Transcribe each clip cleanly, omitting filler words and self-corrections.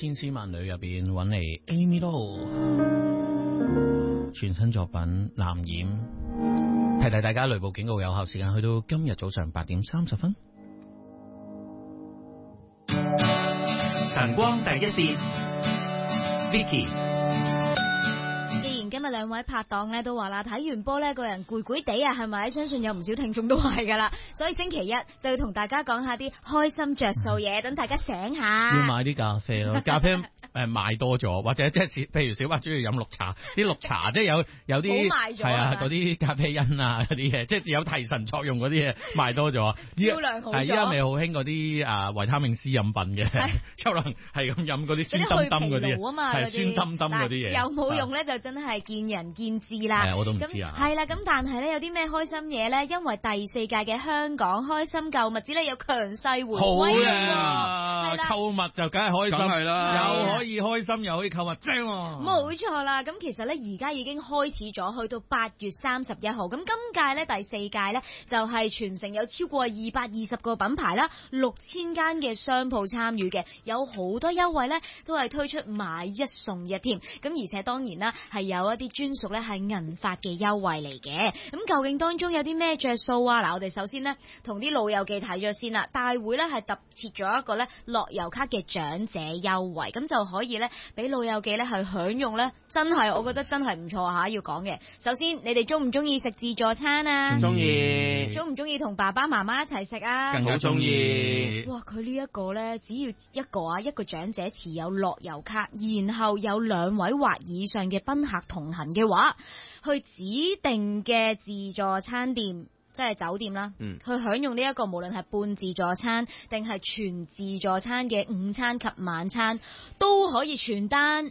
千絲萬縷入邊揾嚟 Amy Lo 全新作品《藍染》，提提大家雷暴警告有效時間去到今日早上8:30。 晨光第一線 Vicky。 今日兩位拍檔咧都話啦，睇完波咧個人攰攰地啊，係咪？相信有唔少聽眾都係噶啦，所以星期一就要同大家講下啲開心着數嘢，等大家醒下。 要買啲咖啡咯，咖啡買多咗，或者即係譬如小白中意飲綠茶，啲綠茶即係有啲係啊嗰啲咖啡因啊嗰啲嘢，即係有提神作用嗰啲嘢賣多咗。 銷量好咗。 依家咪好興嗰啲維他命 C 飲品嘅，可能係咁飲嗰啲酸冧冧嗰啲，係酸冧冧嗰啲嘢。 有冇用咧就真係見仁見智啦。 係我都唔知啊。 係啦，咁但係咧有啲咩開心嘢咧？因為第4屆嘅香港開心購物節咧有強勢回歸啊！ 係啦， 購物就梗係開心係啦， 又可以開心又可以購物，正喎。 冇錯啦，咁其實咧而家已經開始咗，去到8月31號。咁今屆咧第4屆咧就係全城有超過220個品牌啦，6000間嘅商鋪參與嘅，有好多優惠咧都係推出買一送一添。咁而且當然啦係有一啲專屬咧係銀髮嘅優惠嚟嘅。咁究竟當中有啲咩着數啊？嗱，我哋首先呢，同啲老友記睇咗先啦。大會咧係特設咗一個咧樂悠卡嘅長者優惠，咁就可以咧俾老友記咧係享用咧，真係我覺得真係唔錯吓，要講嘅。首先，你哋中唔中意食自助餐啊？ 中意。 中唔中意同爸爸媽媽一齊食啊？ 更加中意。 哇！佢呢一個咧，只要一個長者持有樂悠卡，然後有2位或以上嘅賓客同行嘅話，去指定嘅自助餐店，即係酒店啦，去享用呢一個無論係半自助餐定係全自助餐嘅午餐及晚餐，都可以全單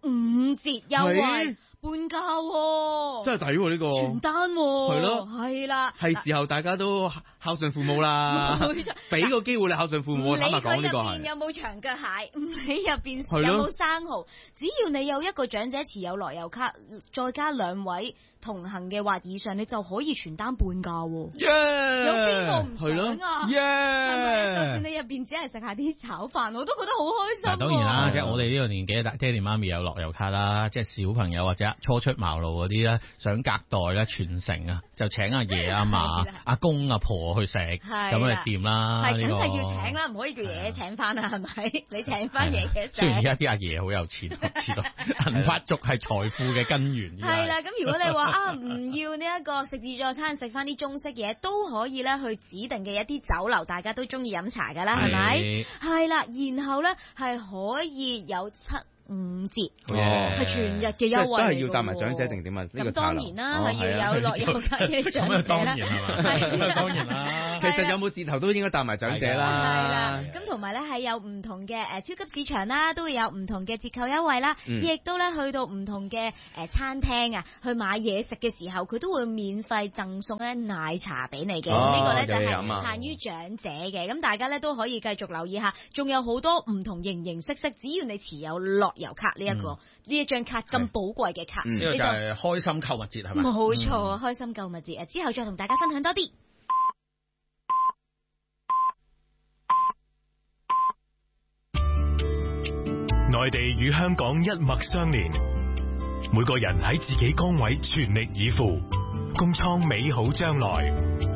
5折優惠。半價喎， 真係抵喎呢個全單喎， 係咯， 係啦， 係時候大家都孝順父母啦，俾個機會你孝順父母。坦白講呢個係， 唔理佢入邊有冇長腳蟹，唔理入邊有冇生蠔，只要你有一個長者持有樂悠卡，再加2位同行嘅或以上，你就可以全單半價喎。有邊個唔想啊？係咪？就算你入邊只係食下啲炒飯，我都覺得好開心。 當然啦，即係我哋呢個年紀嘅爹哋媽咪有樂悠卡啦，即係小朋友或者初出茅廬嗰啲咧，想隔代咧傳承啊，就請阿爺阿嫲、阿公阿婆去食，咁就掂啦。 係梗係要請啦，唔可以叫爺爺請翻啊，係咪？你請翻爺爺食。 雖然而家啲阿爺好有錢，知道銀髮族係財富嘅根源。 係啦，咁如果你話唔要呢一個食自助餐，食翻啲中式嘢，都可以咧去指定嘅一啲酒樓，大家都中意飲茶噶啦，係咪？係啦，然後咧係可以有5折，係全日嘅優惠， 都係要帶埋長者定點啊？ 咁當然啦，係要有樂悠卡嘅長者啦。 當然係嘛，當然啦。 其實有冇折頭都應該帶埋長者啦。 係啦，咁同埋咧係有唔同嘅超級市場啦，都會有唔同嘅折扣優惠啦。亦都咧去到唔同嘅餐廳啊，去買嘢食嘅時候，佢都會免費贈送咧奶茶俾你嘅。呢個咧就係限於長者嘅。咁大家咧都可以繼續留意下，仲有好多唔同形形色色，只要你持有樂悠卡呢一張卡咁寶貴嘅卡， 呢個就係開心購物節係咪？ 冇錯，開心購物節之後再同大家分享多啲。 內地與香港一脈相連，每個人喺自己崗位全力以赴，共創美好將來。